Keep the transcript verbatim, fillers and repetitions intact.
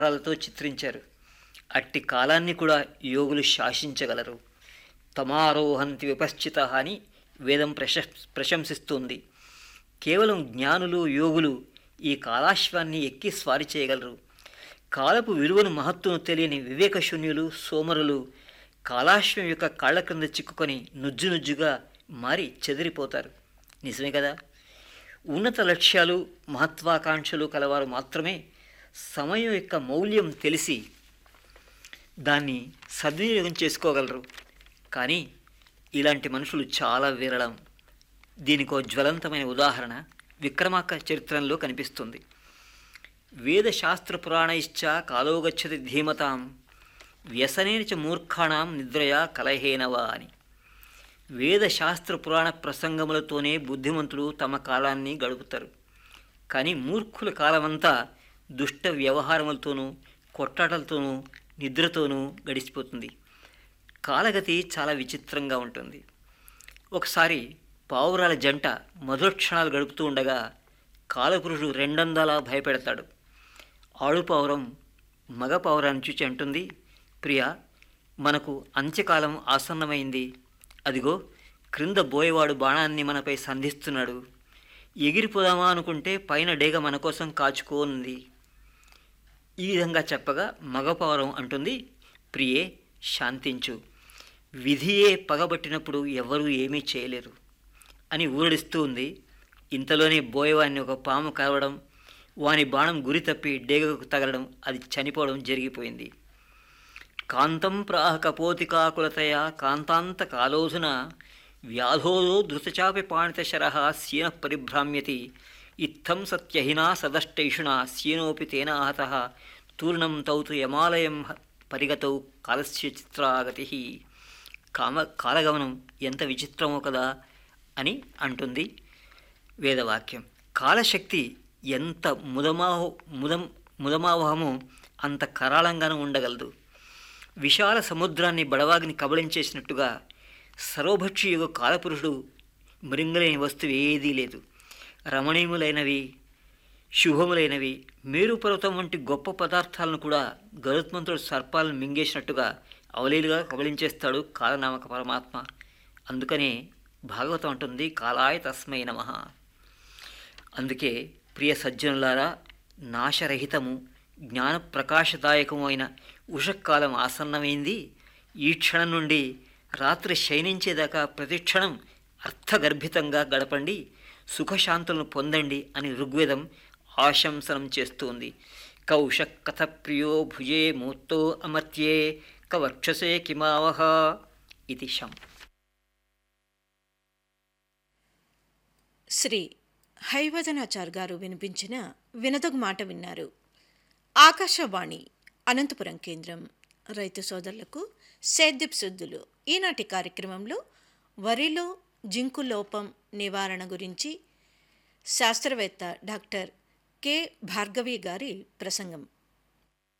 తో చిత్రించారు. అట్టి కాలాన్ని కూడా యోగులు శాసించగలరు. తమారోహంతి విపశ్చిత అని వేదం ప్రశ ప్రశంసిస్తుంది. కేవలం జ్ఞానులు, యోగులు ఈ కాలాశ్వాన్ని ఎక్కి స్వారీ చేయగలరు. కాలపు విలువను, మహత్తును తెలియని వివేకశూన్యులు, సోమరులు కాలాశ్వం యొక్క కాళ్ల క్రింద చిక్కుకొని నుజ్జు నుజ్జుగా మారి చెదిరిపోతారు. నిజమే కదా. ఉన్నత లక్ష్యాలు, మహత్వాకాంక్షలు కలవారు మాత్రమే సమయం యొక్క మౌల్యం తెలిసి దాన్ని సద్వినియోగం చేసుకోగలరు. కానీ ఇలాంటి మనుషులు చాలా విరళం. దీనికో జ్వలంతమైన ఉదాహరణ విక్రమార్క చరిత్రలో కనిపిస్తుంది. వేదశాస్త్ర పురాణైశ్చ కాలోగచ్చతి ధీమతాం వ్యసనేన చ మూర్ఖాణం నిద్రయా కలహేనవా అని. వేదశాస్త్ర పురాణ ప్రసంగములతోనే బుద్ధిమంతులు తమ కాలాన్ని గడుపుతారు. కానీ మూర్ఖుల కాలమంతా దుష్ట వ్యవహారములతోనూ, కొట్టాటలతోనూ, నిద్రతోనూ గడిచిపోతుంది. కాలగతి చాలా విచిత్రంగా ఉంటుంది. ఒకసారి పావురాల జంట మధురక్షణాలు గడుపుతూ ఉండగా కాలపురుషుడు రెండందాలా భయపెడతాడు. ఆడుపావురం మగ పావురాన్ని చూచి అంటుంది, ప్రియా, మనకు అంత్యకాలం ఆసన్నమైంది. అదిగో క్రింద బోయవాడు బాణాన్ని మనపై సంధిస్తున్నాడు. ఎగిరిపోదామా అనుకుంటే పైన డేగ మన కోసం కాచుకోనుంది. ఈ విధంగా చెప్పగా మగపావురం అంటుంది, ప్రియే, శాంతించు. విధియే పగబట్టినప్పుడు ఎవరూ ఏమీ చేయలేరు అని ఊరడిస్తూ ఉంది. ఇంతలోనే బోయవాన్ని ఒక పాము కరవడం, వాని బాణం గురి తప్పి డేగకు తగలడం, అది చనిపోవడం జరిగిపోయింది. కాంతం ప్రాహ కపోతికాకులతయ కాంతాంత కాలోధున వ్యాధోదో ధృతచాపి పాణితశర సీన పరిభ్రామ్యతి ఇత్థం సత్యహినా సదష్టైషుణా సీనోపి తేన ఆహత తూర్ణం తౌతు యమాలయం పరిగతౌ కాలస్య చిత్రాగతి. కామ కాలగమనం ఎంత విచిత్రమో కదా అని అంటుంది వేదవాక్యం. కాలశక్తి ఎంత ముదమాహో ముదం ముదమావహమో అంత కరాళంగానూ ఉండగలదు. విశాల సముద్రాన్ని బడవాగిని కబళించేసినట్టుగా సర్వభక్షియుగ కాలపురుషుడు మృంగలేని వస్తువు ఏదీ లేదు. రమణీయములైనవి, శుభములైనవి, మేరు పర్వతం వంటి గొప్ప పదార్థాలను కూడా గరుత్మంతుడు సర్పాలను మింగేసినట్టుగా అవలీలుగా కబళించేస్తాడు కాలనామక పరమాత్మ. అందుకనే భాగవతం అంటుంది, కాలాయ తస్మై నమః. అందుకే ప్రియ సజ్జనులారా, నాశరహితము, జ్ఞానప్రకాశదాయకము అయిన ఉషకాలం ఆసన్నమైంది. ఈ క్షణం నుండి రాత్రి శయనించేదాకా ప్రతిక్షణం అర్థగర్భితంగా గడపండి, సుఖశాంతులను పొందండి అని ఋగ్వేదం ఆశంసనం చేస్తుంది. కౌశక్ కథ ప్రియో భుజే మూర్తో అమర్త్యే కవర్క్షసే కిమావహ ఇది శం. శ్రీ హైవదనాచార్ గారు వినిపించిన వినదగు మాట విన్నారు. ఆకాశవాణి అనంతపురం కేంద్రం. రైతు సోదరులకు సేద్యపు శుద్ధులు ఈనాటి కార్యక్రమంలో వరిలో జింకు లోపం నివారణ గురించి శాస్త్రవేత్త డాక్టర్ కె భార్గవి గారి ప్రసంగం